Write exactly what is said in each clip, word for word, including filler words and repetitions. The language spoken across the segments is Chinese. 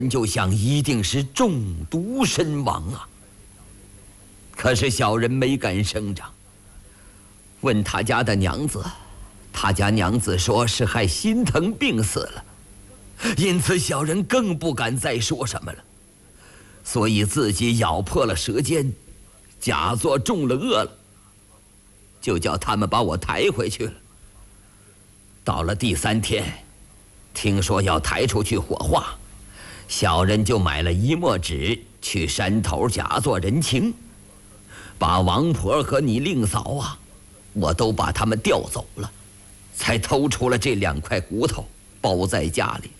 就想一定是中毒身亡啊。可是小人没敢声张，问他家的娘子，他家娘子说是害心疼病死了，因此小人更不敢再说什么了，所以自己咬破了舌尖，假作中了恶了，就叫他们把我抬回去了。到了第三天，听说要抬出去火化，小人就买了一墨纸去山头假作人情，把王婆和你令嫂啊，我都把他们调走了，才偷出了这两块骨头包在家里。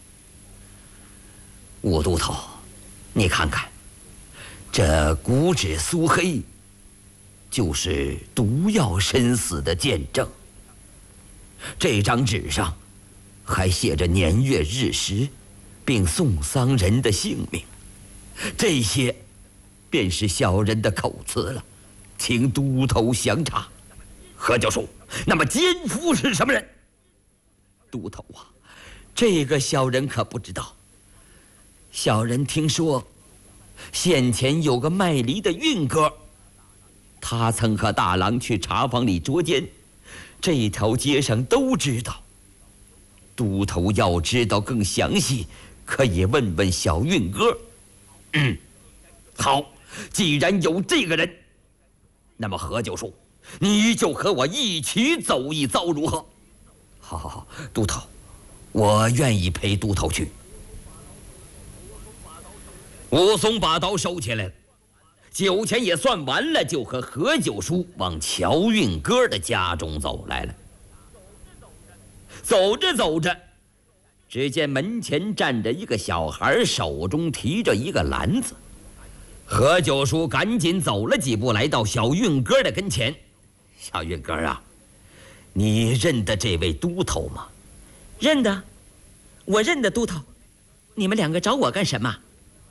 武都头，你看看，这骨指酥黑，就是毒药身死的见证。这张纸上还写着年月日时，并送丧人的姓名，这些便是小人的口词了，请都头详查。何教授，那么奸夫是什么人？都头啊，这个小人可不知道。小人听说先前有个卖梨的运哥，他曾和大郎去茶坊里捉奸，这条街上都知道。都头要知道更详细，可以问问小运哥。嗯，好，既然有这个人，那么何教授，你就和我一起走一遭如何？好好好，都头，我愿意陪都头去。武松把刀收起来了，酒钱也算完了，就和何九叔往乔运哥的家中走来了。走着走着，只见门前站着一个小孩，手中提着一个篮子。何九叔赶紧走了几步，来到小运哥的跟前。小运哥啊，你认得这位都头吗？ 认得，我认得都头。你们两个找我干什么？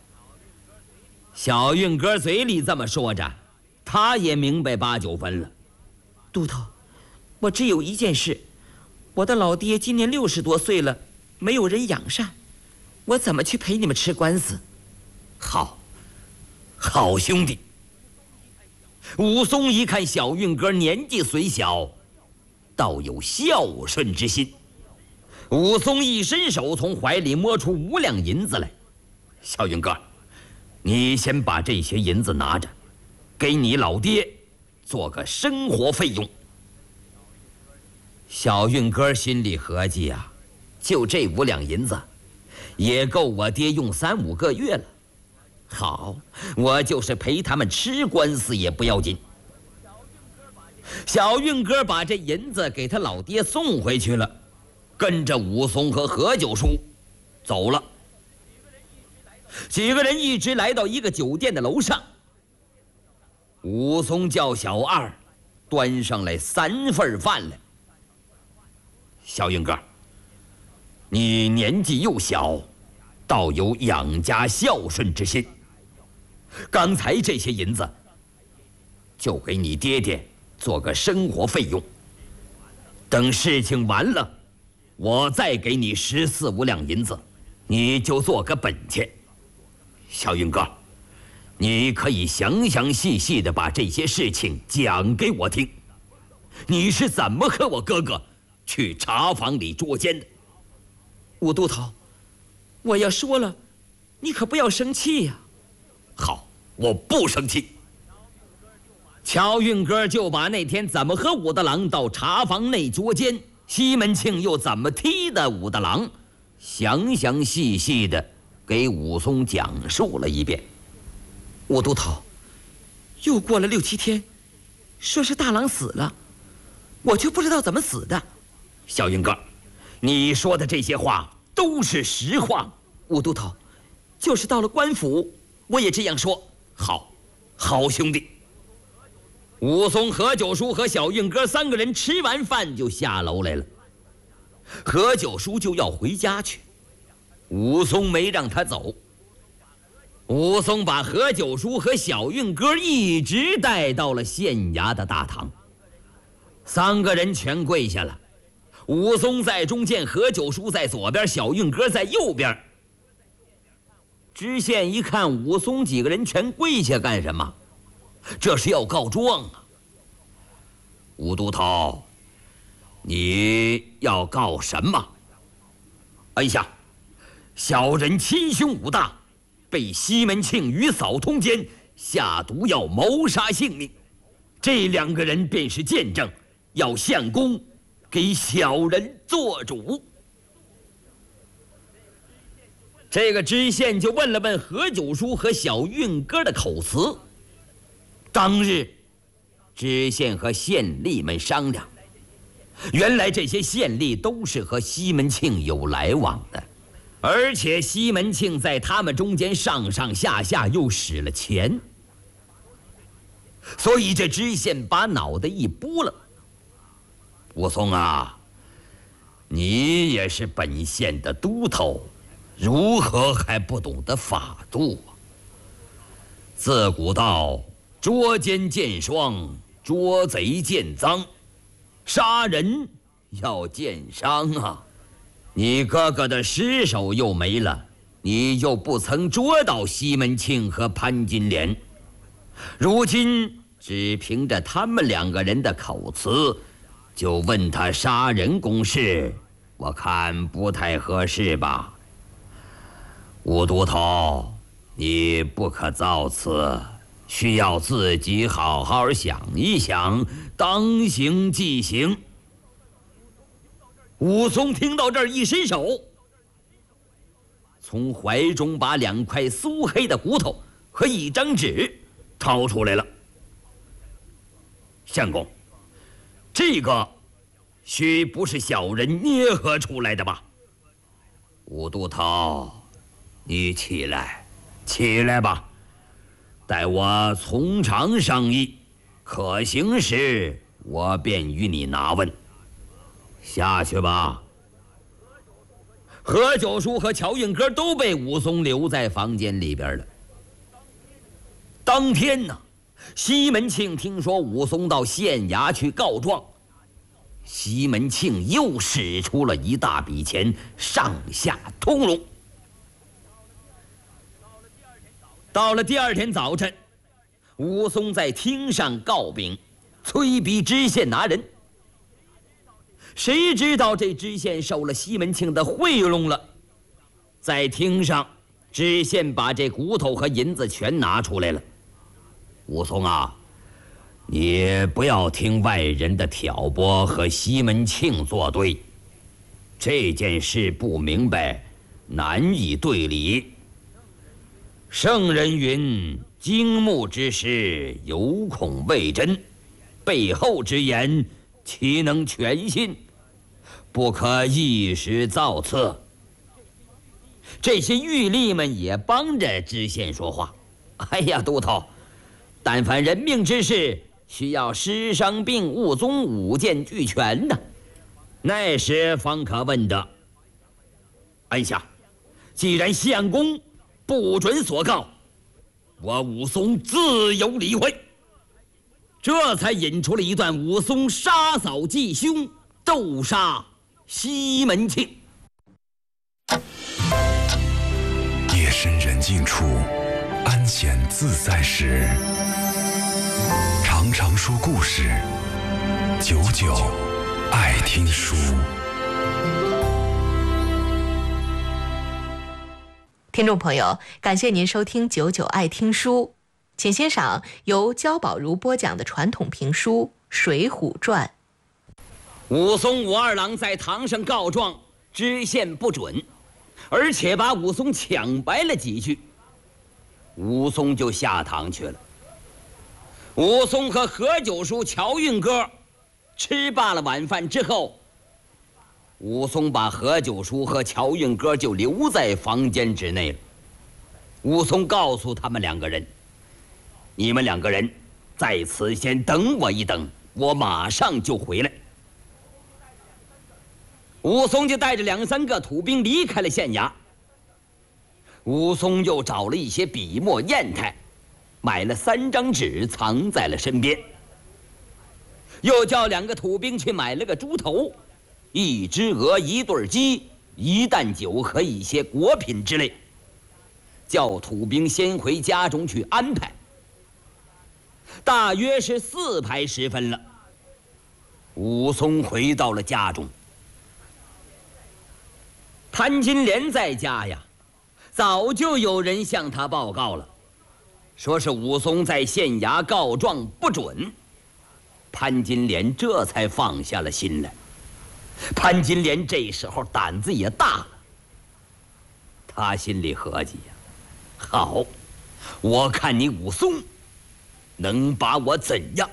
小运哥嘴里这么说着，他也明白八九分了。 都头，我只有一件事，我的老爹今年六十多岁了，没有人养善，我怎么去陪你们吃官司？ 好，好兄弟。武松一看小运哥年纪虽小，倒有孝顺之心。武松一伸手，从怀里摸出五两银子来。小运哥，你先把这些银子拿着，给你老爹做个生活费用。小运哥心里合计啊，就这五两银子，也够我爹用三五个月了。好，我就是陪他们吃官司也不要紧。小运哥把这银子给他老爹送回去了，跟着武松和何九叔走了。几个人一直来到一个酒店的楼上，武松叫小二端上来三份饭来。小运哥，你年纪又小，倒有养家孝顺之心。刚才这些银子，就给你爹爹做个生活费用。等事情完了，我再给你十四五两银子，你就做个本钱。小运哥，你可以详详细细的把这些事情讲给我听。你是怎么和我哥哥去茶坊里捉奸的？ 武都头，我要说了，你可不要生气呀。 好，我不生气。乔运哥就把那天怎么和武大郎到茶坊内捉奸，西门庆又怎么踢的武大郎，详详细细的给武松讲述了一遍。 武都头，又过了六七天，说是大郎死了，我却不知道怎么死的。 小运哥，你说的这些话都是实话。 武都头，就是到了官府，我也这样说。 好，好兄弟。武松、何九叔和小运哥三个人吃完饭就下楼来了。何九叔就要回家去，武松没让他走。武松把何九叔和小运哥一直带到了县衙的大堂，三个人全跪下了。武松在中间，何九叔在左边，小运哥在右边。 知县一看武松几个人全跪下干什么？这是要告状啊！武都头，你要告什么？按下，小人亲兄武大，被西门庆与扫通奸下毒药谋杀性命，这两个人便是见证，要相公给小人做主。这个知县就问了问何九叔和小运哥的口词。当日，知县和县吏们商量，原来这些县吏都是和西门庆有来往的，而且西门庆在他们中间上上下下又使了钱，所以这知县把脑袋一拨了。武松啊，你也是本县的都头，如何还不懂得法度啊？自古道捉奸见双，捉贼见赃，杀人要见伤啊！你哥哥的尸首又没了，你又不曾捉到西门庆和潘金莲，如今只凭着他们两个人的口词，就问他杀人公事，我看不太合适吧？武都头，你不可造次，需要自己好好想一想，当行即行。武松听到这儿，一伸手，从怀中把两块酥黑的骨头和一张纸掏出来了。相公，这个须不是小人捏合出来的吧？武都头，你起来，起来吧。待我从长商议，可行时我便与你拿问。下去吧。何九叔和乔运哥都被武松留在房间里边了。当天呢，西门庆听说武松到县衙去告状，西门庆又使出了一大笔钱，上下通融。到了第二天早晨，武松在厅上告禀，催逼知县拿人。谁知道这知县受了西门庆的贿赂了，在厅上，知县把这骨头和银子全拿出来了。武松啊，你不要听外人的挑拨和西门庆作对，这件事不明白，难以对理。圣人云：惊木之师，有恐未真，背后之言，岂能全信？不可一时造次。这些狱吏们也帮着知县说话。哎呀，都头，但凡人命之事，需要尸伤病物宗五件俱全的，那时方可问的。按下，既然相公不准所告，我武松自有理会。这才引出了一段武松杀嫂继兄，斗杀西门庆。 夜深人静处，安闲自在时，常常说故事，久久爱听书。 听众朋友，感谢您收听九九爱听书，请欣赏由焦宝如播讲的传统评书《水浒传》。 武松武二郎在堂上告状，知县不准，而且把武松抢白了几句。武松就下堂去了。武松和何九叔、乔运哥吃罢了晚饭之后，武松把何九叔和乔运哥就留在房间之内了。武松告诉他们两个人：你们两个人在此先等我一等，我马上就回来。武松就带着两三个土兵离开了县衙。武松又找了一些笔墨砚台，买了三张纸藏在了身边，又叫两个土兵去买了个猪头、一只鹅、一对鸡、一担酒和一些果品之类， 叫土兵先回家中去安排。大约是四排时分了，武松回到了家中。潘金莲在家呀，早就有人向他报告了，说是武松在县衙告状不准。潘金莲这才放下了心来。潘金莲这时候胆子也大了，他心里合计呀，好，我看你武松能把我怎样。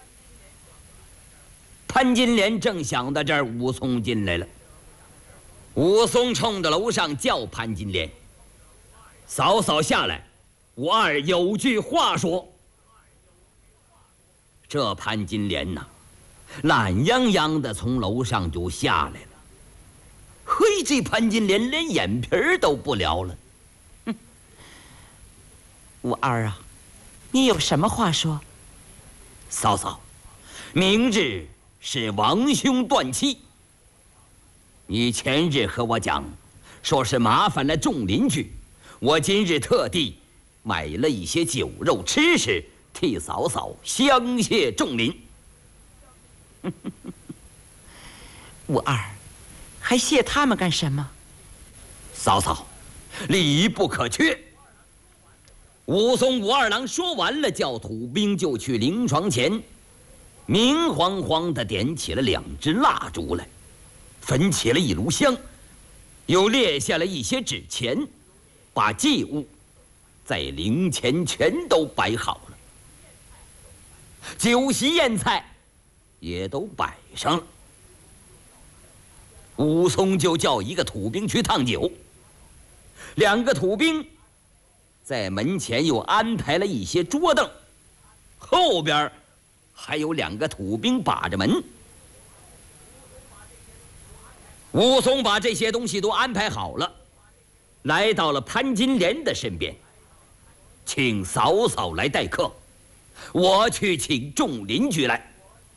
潘金莲正想到这儿，武松进来了。武松冲着楼上叫潘金莲：“嫂嫂下来，我二有句话说。”这潘金莲呐，懒洋洋的从楼上就下来了。嘿，这潘金莲连眼皮儿都不撩了。 哼，武二啊，你有什么话说？ 嫂嫂，明日是王兄断期。你前日和我讲，说是麻烦了众邻居，我今日特地买了一些酒肉吃吃，替嫂嫂相谢众邻。 武二，还谢他们干什么？ 嫂嫂，礼不可缺。武松武二郎说完了，叫土兵就去灵床前，明晃晃地点起了两支蜡烛来，焚起了一炉香，又列下了一些纸钱，把祭物在灵前全都摆好了，酒席宴菜也都摆上了。武松就叫一个土兵去烫酒，两个土兵在门前又安排了一些桌凳，后边还有两个土兵把着门。武松把这些东西都安排好了，来到了潘金莲的身边，请嫂嫂来待客，我去请众邻居来。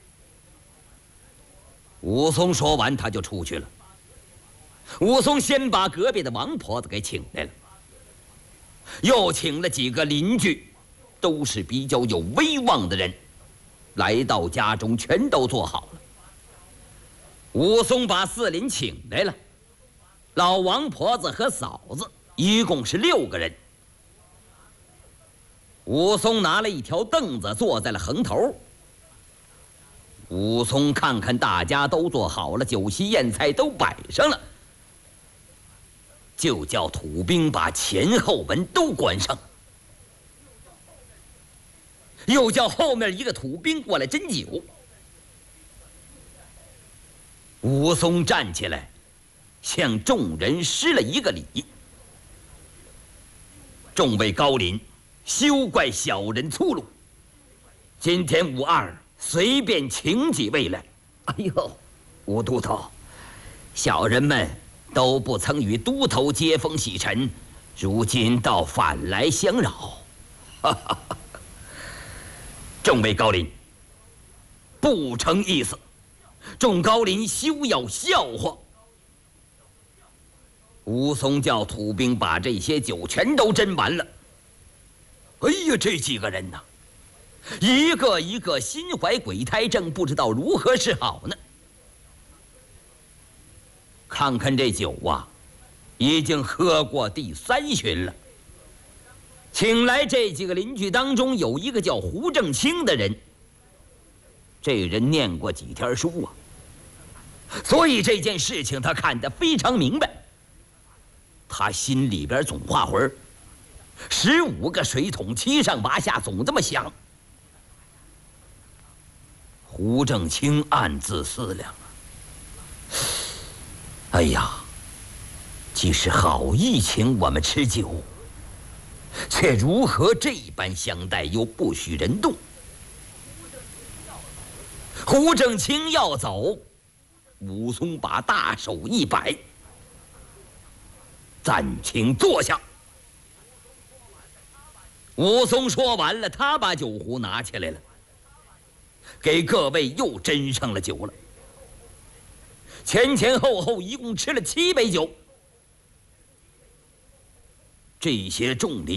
武松说完，他就出去了。武松先把隔壁的王婆子给请来了，又请了几个邻居，都是比较有威望的人，来到家中全都做好了。武松把四邻请来了，老王婆子和嫂子一共是六个人。武松拿了一条凳子坐在了横头。武松看看大家都做好了，酒席宴菜都摆上了，就叫土兵把前后门都关上，又叫后面一个土兵过来斟酒。武松站起来，向众人施了一个礼：“众位高邻，休怪小人粗鲁，今天武二随便请几位来。”“哎呦，武都头，小人们都不曾与都头接风洗尘，如今倒反来相扰。”哈哈哈！众位高邻，不成意思，众高邻休要笑话。武松叫土兵把这些酒全都斟完了。哎呀，这几个人呐，一个一个心怀鬼胎，正不知道如何是好呢。看看这酒啊，已经喝过第三巡了。请来这几个邻居当中，有一个叫胡正清的人，这人念过几天书啊，所以这件事情他看得非常明白。他心里边总画魂儿，十五个水桶七上八下，总这么想。胡正清暗自思量啊，哎呀，既是好意请我们吃酒，却如何这般相待，又不许人动。胡正清要走，武松把大手一摆：“暂请坐下。”武松说完了，他把酒壶拿起来了，给各位又斟上了酒了。前前后后一共吃了七杯酒。 这些重礼